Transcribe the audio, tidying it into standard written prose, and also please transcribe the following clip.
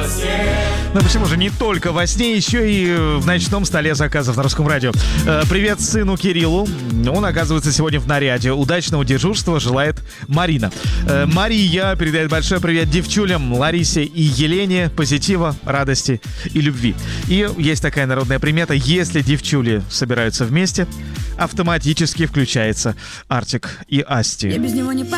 Ну почему же не только во сне, еще и в ночном столе заказов на Русском радио. Привет сыну Кириллу. Он, оказывается, сегодня в наряде. Удачного дежурства желает Марина. Мария передает большой привет девчулям Ларисе и Елене. Позитива, радости и любви. И есть такая народная примета: если девчули собираются вместе, автоматически включается Артик и Асти. Я без него не